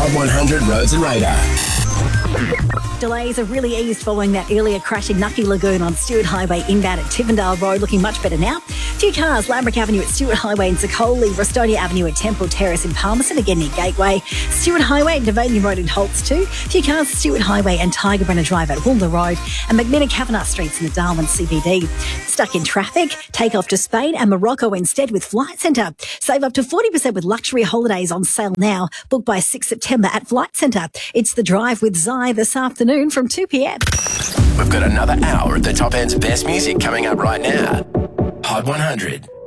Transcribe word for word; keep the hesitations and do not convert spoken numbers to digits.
Hot one hundred Roads and Radar. Delays have really eased following that earlier crash in Nucky Lagoon on Stewart Highway inbound at Tivendale Road, looking much better now. Few cars, Lambrick Avenue at Stewart Highway in Secoli, Brestonia Avenue at Temple Terrace in Palmerston, again near Gateway, Stewart Highway and Devonian Road in Holts too. Few cars, Stewart Highway and Tiger Brenner Drive at Woolner Road, and McMinn Kavanagh Streets in the Darwin C B D. Stuck in traffic? Take off to Spain and Morocco instead with Flight Centre. Save up to forty percent with luxury holidays on sale now. Book by sixth of September at Flight Centre. It's The Drive with Zai this afternoon from two p.m. We've got another hour of the top end's best music coming up right now. Hot one hundred.